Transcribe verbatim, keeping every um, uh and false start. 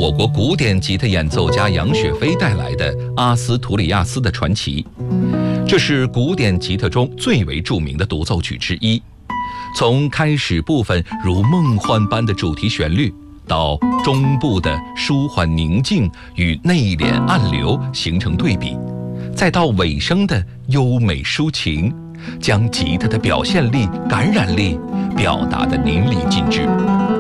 我国古典吉他演奏家杨雪飞带来的阿斯图里亚斯的传奇。这是古典吉他中最为著名的独奏曲之一。从开始部分如梦幻般的主题旋律，到中部的舒缓宁静与内敛暗流形成对比，再到尾声的优美抒情，将吉他的表现力、感染力表达得淋漓尽致。